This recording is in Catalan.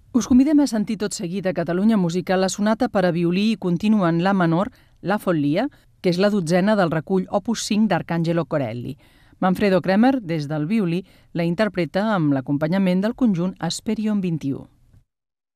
Us convidem a sentir tot seguit a Catalunya Música la sonata per a violí i continu en la menor, La Follia, que és la 12a del recull Opus 5 d'Arcangelo Corelli. Manfredo Kremer, des del violí, la interpreta amb l'acompanyament del conjunt Asperion 21.